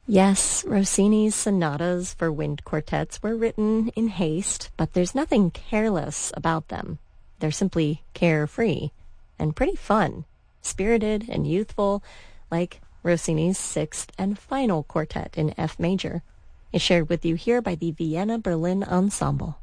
Yes, Rossini's sonatas for wind quartets were written in haste, but there's nothing careless about them. They're simply carefree and pretty fun, spirited and youthful, like Rossini's sixth and final quartet in F major. It's shared with you here by the Vienna Berlin Ensemble.